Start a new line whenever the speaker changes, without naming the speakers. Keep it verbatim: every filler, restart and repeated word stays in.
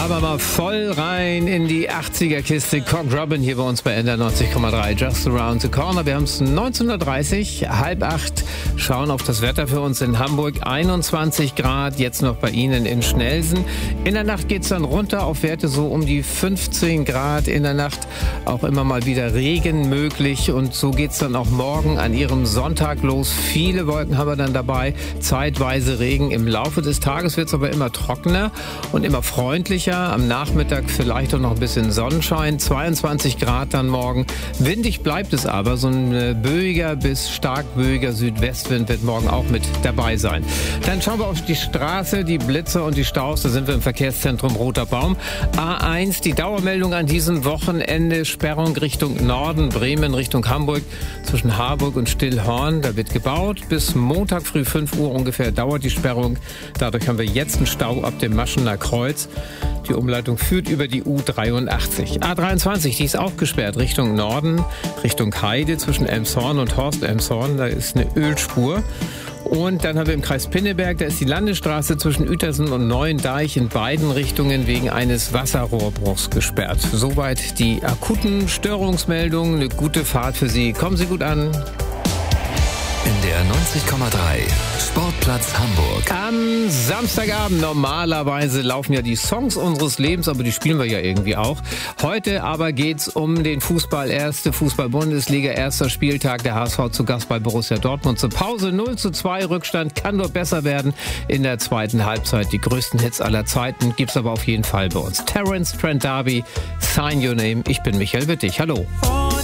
Aber mal voll rein in die achtziger-Kiste. Cock Robin hier bei uns bei N D R neunzig Komma drei. Just around the corner. Wir haben es neunzehn Uhr dreißig, halb acht. Schauen auf das Wetter für uns in Hamburg. einundzwanzig Grad, jetzt noch bei Ihnen in Schnelsen. In der Nacht geht es dann runter auf Werte so um die fünfzehn Grad. In der Nacht auch immer mal wieder Regen möglich. Und so geht es dann auch morgen an Ihrem Sonntag los. Viele Wolken haben wir dann dabei. Zeitweise Regen. Im Laufe des Tages wird es aber immer trockener und immer freundlicher. Am Nachmittag vielleicht auch noch ein bisschen Sonnenschein. zweiundzwanzig Grad dann morgen. Windig bleibt es aber. So ein böiger bis stark böiger Südwestwind wird morgen auch mit dabei sein. Dann schauen wir auf die Straße, die Blitzer und die Staus. Da sind wir im Verkehrszentrum Roter Baum. A eins, die Dauermeldung an diesem Wochenende. Sperrung Richtung Norden, Bremen Richtung Hamburg. Zwischen Harburg und Stillhorn. Da wird gebaut. Bis Montag früh fünf Uhr ungefähr dauert die Sperrung. Dadurch haben wir jetzt einen Stau ab dem Maschener Kreuz. Die Umleitung führt über die U dreiundachtzig. A dreiundzwanzig, die ist auch gesperrt Richtung Norden, Richtung Heide zwischen Elmshorn und Horst-Elmshorn. Da ist eine Ölspur. Und dann haben wir im Kreis Pinneberg, da ist die Landesstraße zwischen Uetersen und Neuendeich in beiden Richtungen wegen eines Wasserrohrbruchs gesperrt. Soweit die akuten Störungsmeldungen. Eine gute Fahrt für Sie. Kommen Sie gut an.
N D R neunzig Komma drei, Sportplatz Hamburg.
Am Samstagabend normalerweise laufen ja die Songs unseres Lebens, aber die spielen wir ja irgendwie auch. Heute aber geht's um den Fußball. Erste Fußball-Bundesliga, erster Spieltag. Der H S V zu Gast bei Borussia Dortmund. Zur Pause null zu zwei Rückstand. Kann nur besser werden in der zweiten Halbzeit. Die größten Hits aller Zeiten gibt's aber auf jeden Fall bei uns. Terence Trent D'Arby, Sign Your Name. Ich bin Michael Wittig. Hallo.